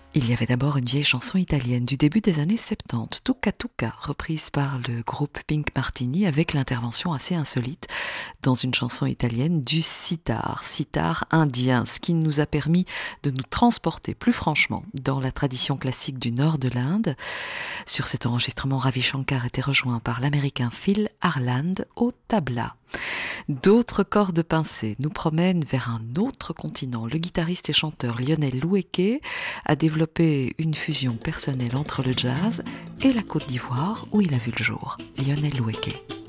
Il y avait d'abord une vieille chanson italienne du début des années 70, Tuca Tuca, reprise par le groupe Pink Martini avec l'intervention assez insolite dans une chanson italienne du sitar indien, ce qui nous a permis de nous transporter plus franchement dans la tradition classique du nord de l'Inde. Sur cet enregistrement, Ravi Shankar était rejoint par l'américain Phil Harland au tabla. D'autres cordes pincées nous promènent vers un autre continent. Le guitariste et chanteur Lionel Loueke a développé une fusion personnelle entre le jazz et la Côte d'Ivoire où il a vu le jour. Lionel Loueke.